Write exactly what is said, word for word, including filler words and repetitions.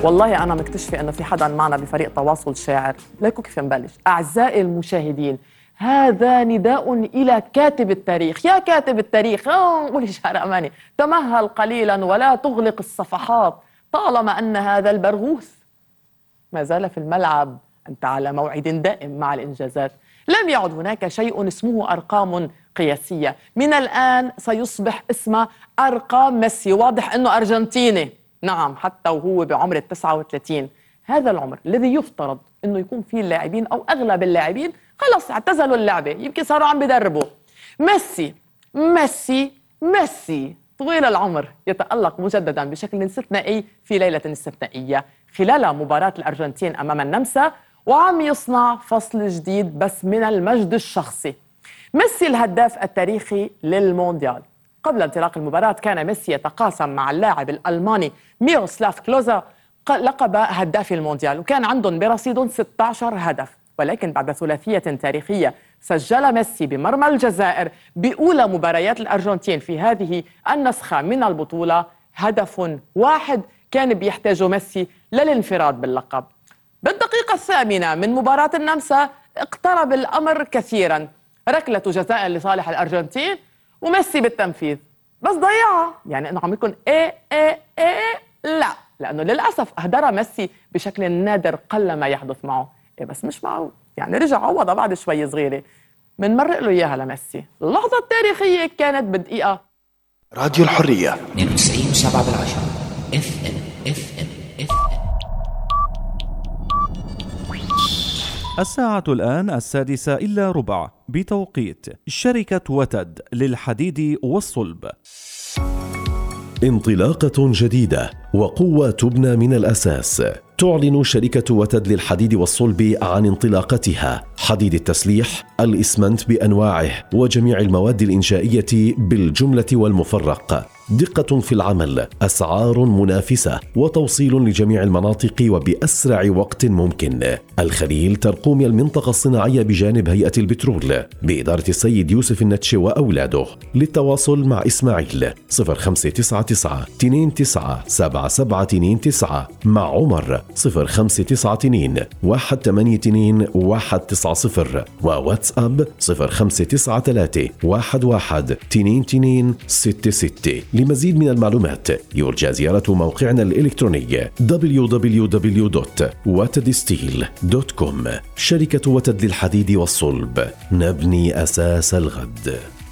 والله أنا مكتشفة أنه في حدا معنا بفريق تواصل شاعر. ليكو كيف نبلش. أعزائي المشاهدين، هذا نداء إلى كاتب التاريخ. يا كاتب التاريخ، قولي شعر أماني، تمهل قليلا ولا تغلق الصفحات طالما أن هذا البرغوث ما زال في الملعب. أنت على موعد دائم مع الإنجازات. لم يعد هناك شيء اسمه أرقام قياسية. من الآن سيصبح اسمه أرقام ميسي. واضح أنه أرجنتيني، نعم، حتى وهو بعمر التسعة وثلاثين. هذا العمر الذي يفترض أنه يكون فيه اللاعبين أو أغلب اللاعبين خلص اعتزلوا اللعبة، يمكن صاروا عم بدربوا. ميسي ميسي ميسي طويل العمر يتألق مجددا بشكل استثنائي في ليلة استثنائية خلال مباراة الأرجنتين أمام النمسا، وعم يصنع فصل جديد بس من المجد الشخصي. ميسي الهداف التاريخي للمونديال. قبل انطلاق المباراة كان ميسي يتقاسم مع اللاعب الألماني ميروسلاف كلوزا لقب هداف المونديال، وكان عندهم برصيد ستة عشر هدف. ولكن بعد ثلاثية تاريخية سجل ميسي بمرمى الجزائر بأولى مباريات الأرجنتين في هذه النسخة من البطولة هدف واحد كان بيحتاجه ميسي للانفراد باللقب. بالدقيقة الثامنة من مباراة النمسا اقترب الأمر كثيرا، ركلة جزاء لصالح الأرجنتين وميسي بالتنفيذ، بس ضيعها. يعني انه عم يكون ايه ايه ايه لا، لانه للاسف اهدر ميسي بشكل نادر قل ما يحدث معه. إيه بس مش معه، يعني رجع عوضها بعد شوي صغيره. بنمرق له اياها لميسي. اللحظه التاريخيه كانت بدقيقه. راديو الحريه اثنين وتسعين وسبعة بالعشرة اف ام اف ام اف ام. الساعة الآن السادسة إلا ربع بتوقيت شركة وتد للحديد والصلب. انطلاقة جديدة وقوة تبنى من الأساس. تعلن شركة وتد للحديد والصلب عن انطلاقتها. حديد التسليح، الإسمنت بأنواعه وجميع المواد الإنشائية بالجملة والمفرق. دقة في العمل، أسعار منافسة، وتوصيل لجميع المناطق وبأسرع وقت ممكن. الخليل ترقوم المنطقة الصناعية بجانب هيئة البترول بإدارة السيد يوسف النتشي وأولاده. للتواصل مع إسماعيل صفر خمسة تسعة تسعة اثنين تسعة سبعة سبعة اثنين تسعة، مع عمر صفر خمسة تسعة اثنين واحد ثمانية اثنين واحد تسعة صفر، وواتساب صفر خمسة تسعة ثلاثة واحد واحد اثنين اثنين ستة ستة. لمزيد من المعلومات يرجى زيارة موقعنا الإلكتروني دبليو دبليو دبليو دوت وتد ستيل دوت كوم. شركة وتد للحديد والصلب، نبني أساس الغد.